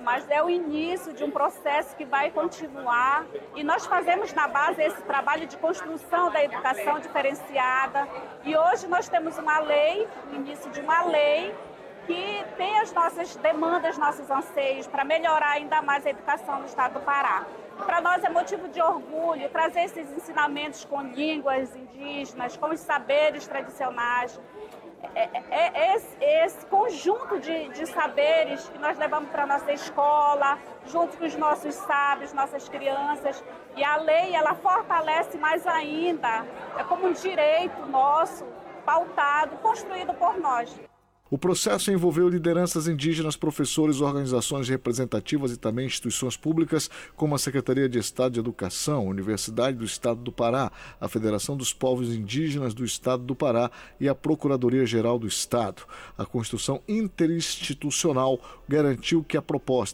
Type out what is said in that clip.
mas é o início de um processo que vai continuar. E nós fazemos na base esse trabalho de construção da educação diferenciada. E hoje nós temos uma lei, o início de uma lei, que tem as nossas demandas, nossos anseios para melhorar ainda mais a educação no estado do Pará. Para nós é motivo de orgulho trazer esses ensinamentos com línguas indígenas, com os saberes tradicionais. Esse conjunto de saberes que nós levamos para a nossa escola, junto com os nossos sábios, nossas crianças. E a lei, ela fortalece mais ainda, é como um direito nosso, pautado, construído por nós. O processo envolveu lideranças indígenas, professores, organizações representativas e também instituições públicas, como a Secretaria de Estado de Educação, a Universidade do Estado do Pará, a Federação dos Povos Indígenas do Estado do Pará e a Procuradoria-Geral do Estado. A construção interinstitucional garantiu que a proposta